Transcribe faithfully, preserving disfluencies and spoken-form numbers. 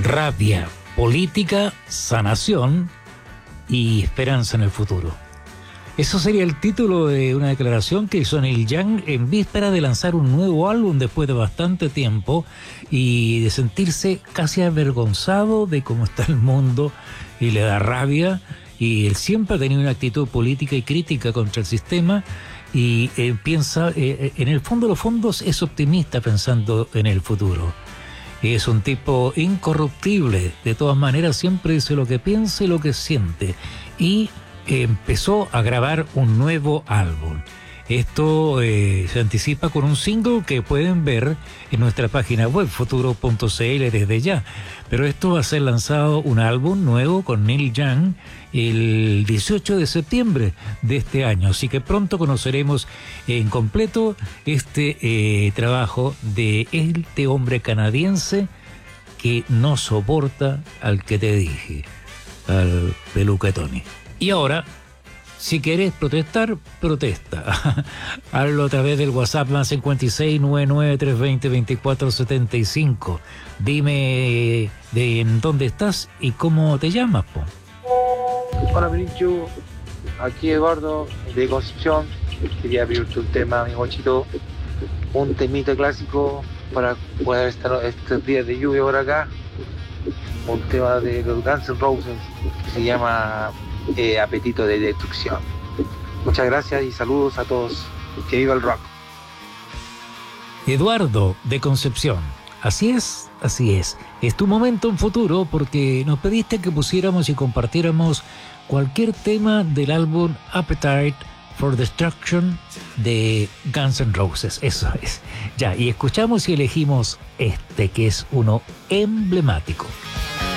rabia, política, sanación y esperanza en el futuro. Eso sería el título de una declaración que hizo Neil Young en víspera de lanzar un nuevo álbum después de bastante tiempo y de sentirse casi avergonzado de cómo está el mundo y le da rabia. Y él siempre ha tenido una actitud política y crítica contra el sistema y eh, piensa, eh, en el fondo de los fondos es optimista pensando en el futuro. Es un tipo incorruptible, de todas maneras siempre dice lo que piensa y lo que siente. Y empezó a grabar un nuevo álbum. Esto eh, se anticipa con un single que pueden ver en nuestra página web futuro punto c l desde ya. Pero esto va a ser lanzado un álbum nuevo con Neil Young el dieciocho de septiembre de este año. Así que pronto conoceremos en completo este eh, trabajo de este hombre canadiense que no soporta al que te dije, al peluca Tony. Y ahora, si quieres protestar, protesta. Hazlo a través del WhatsApp más cinco seis nueve nueve tres dos cero dos cuatro siete cinco. Dime de en dónde estás y cómo te llamas, po. Hola, Perinchu. Aquí Eduardo de Concepción. Quería abrirte un tema, mi Gonchito. Un temita clásico para poder estar estos días de lluvia por acá. Un tema de los Guns N' Roses que se llama Eh, Apetito de Destrucción. Muchas gracias y saludos a todos. Que viva el rock. Eduardo de Concepción. Así es, así es. Es tu momento en futuro porque nos pediste que pusiéramos y compartiéramos cualquier tema del álbum Appetite for Destruction de Guns N' Roses. Eso es. Ya, y escuchamos y elegimos este que es uno emblemático.